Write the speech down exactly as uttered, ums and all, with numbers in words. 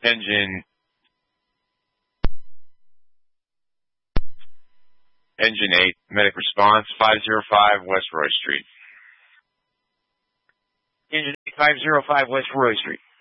Engine. Engine eight, medic response, five oh five West Roy Street. Engine eight, five oh five West Roy Street.